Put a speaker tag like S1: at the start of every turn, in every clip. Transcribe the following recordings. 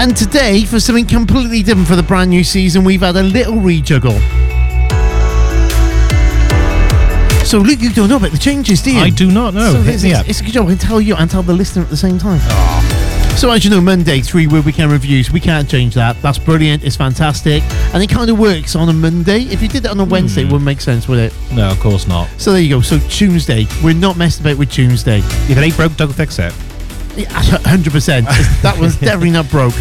S1: And today, for something completely different for the brand new season, we've had a little rejuggle. So, Luke, you don't know about the changes, do you?
S2: I do not know.
S1: So it's a good job I can tell you and tell the listener at the same time. So, as you know, Monday, 3 Word Weekend reviews. We can't change that. That's brilliant. It's fantastic. And it kind of works on a Monday. If you did it on a Wednesday, it wouldn't make sense, would it?
S2: No, of course not.
S1: So, there you go. So, Tuesday. We're not messing about with Tuesday.
S2: If it ain't broke, don't fix it.
S1: Yeah, 100%. That one's definitely not broke.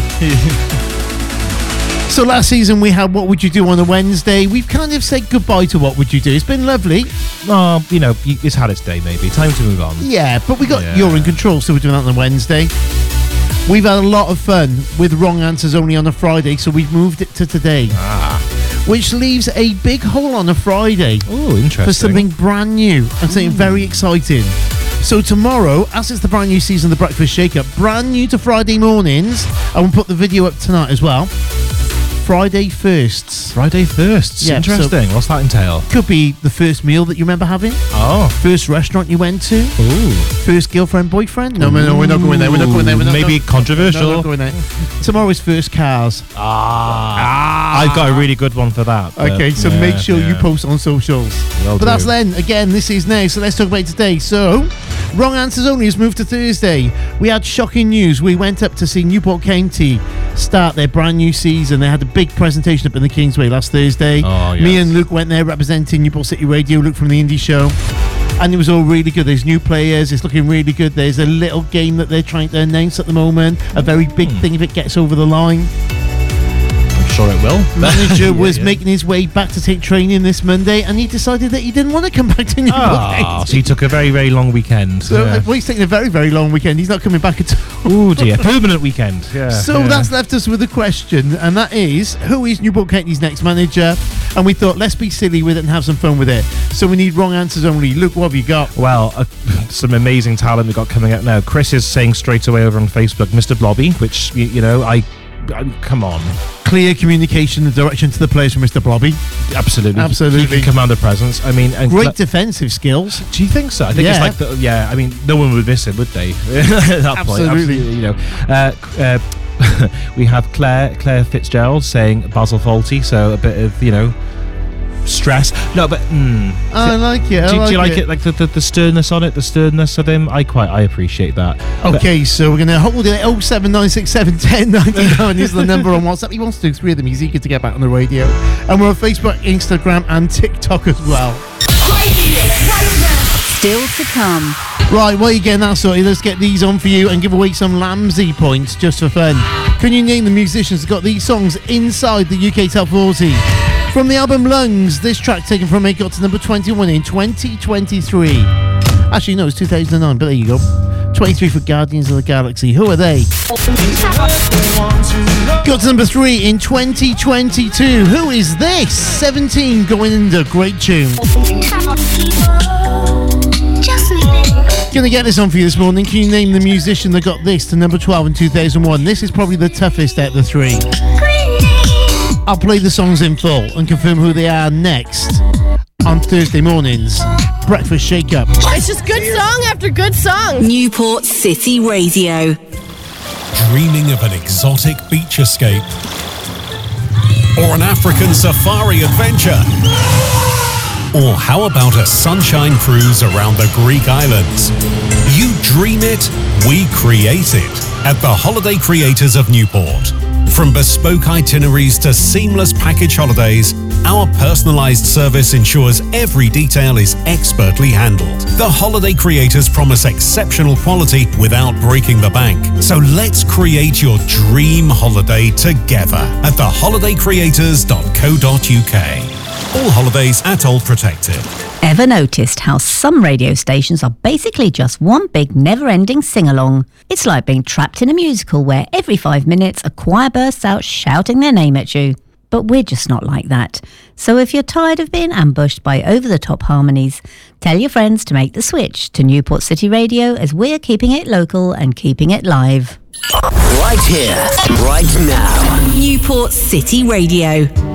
S1: So last season we had What Would You Do on a Wednesday. We've kind of said goodbye to What Would You Do. It's been lovely.
S2: Oh, you know, it's had its day maybe. Time to move on.
S1: Yeah, but we got You're in Control, so we're doing that on a Wednesday. We've had a lot of fun with Wrong Answers only on a Friday, so we've moved it to today. Which leaves a big hole on a Friday.
S2: Oh, interesting.
S1: For something brand new and something very exciting. So tomorrow, as it's the brand new season of the Breakfast Shake-Up, brand new to Friday mornings, I will put the video up tonight as well. Friday firsts.
S2: Friday firsts. Yeah, interesting. So what's that entail?
S1: Could be the first meal that you remember having.
S2: Oh.
S1: First restaurant you went to.
S2: Ooh.
S1: First girlfriend, boyfriend. No, we're not going there. We're not going there.
S2: Maybe controversial.
S1: No, we're not going there. Tomorrow is first cars.
S2: I've got a really good one for that.
S1: Okay, so make sure you post on socials. But that's then. Again, this is now. So let's talk about it today. So, Wrong Answers Only has moved to Thursday. We had shocking news. We went up to see Newport County start their brand new season. They had a big presentation up in the Kingsway last Thursday.
S2: Oh, yes.
S1: Me and Luke went there representing Newport City Radio, Luke from the Indie Show. And it was all really good. There's new players. It's looking really good. There's a little game that they're trying to announce at the moment. A very big thing if it gets over the line.
S2: Sure it will.
S1: Manager was making his way back to take training this Monday, and he decided that he didn't want to come back to Newport County.
S2: So he took a very, very long weekend.
S1: So well, he's taking a very, very long weekend. He's not coming back at all.
S2: Oh dear, permanent weekend. Yeah.
S1: So that's left us with a question, and that is, who is Newport County's next manager? And we thought, let's be silly with it and have some fun with it. So we need Wrong Answers Only. Luke, what have you got?
S2: Well, some amazing talent we've got coming up now. Chris is saying straight away over on Facebook, Mr. Blobby, which, you know, I come on.
S1: Clear communication and direction to the players from Mster Blobby.
S2: Absolutely. He can command a presence. I mean, and
S1: great defensive skills.
S2: Do you think so? I think it's like, I mean, no one would miss him, would they? At that point. Absolutely. You know, we have Claire Fitzgerald saying Basil Fawlty, so a bit of, you know, stress. No, but
S1: I like it.
S2: Do you like it? Like the sternness on it, the sternness of him. I appreciate that.
S1: Okay, so we're gonna hold it. 07967 1099 is the number on WhatsApp. He wants to do 3 of them. He's eager to get back on the radio, and we're on Facebook, Instagram, and TikTok as well.
S3: Still to come.
S1: Right, well, you're getting that sorted. Let's get these on for you and give away some Lamsey points just for fun. Can you name the musicians that got these songs inside the UK Top 40? From the album Lungs, this track taken from it got to number 21 in 2023. Actually, no, it's 2009, but there you go. 23 for Guardians of the Galaxy. Who are they? Got to number 3 in 2022. Who is this? 17 going under. Great tune. Gonna get this on for you this morning. Can you name the musician that got this to number 12 in 2001? This is probably the toughest out of the 3. I'll play the songs in full and confirm who they are next on Thursday mornings. Breakfast Shake-Up.
S4: It's just good song after good song.
S3: Newport City Radio.
S5: Dreaming of an exotic beach escape? Or an African safari adventure? Or how about a sunshine cruise around the Greek islands? You dream it, we create it at the Holiday Creators of Newport. From bespoke itineraries to seamless package holidays, our personalised service ensures every detail is expertly handled. The Holiday Creators promise exceptional quality without breaking the bank. So let's create your dream holiday together at theholidaycreators.co.uk. All holidays ATOL protected.
S3: Ever noticed how some radio stations are basically just one big never-ending sing-along? It's like being trapped in a musical where every 5 minutes a choir bursts out shouting their name at you. But we're just not like that. So if you're tired of being ambushed by over-the-top harmonies, tell your friends to make the switch to Newport City Radio, as we're keeping it local and keeping it live.
S6: Right here, right now.
S3: Newport City Radio.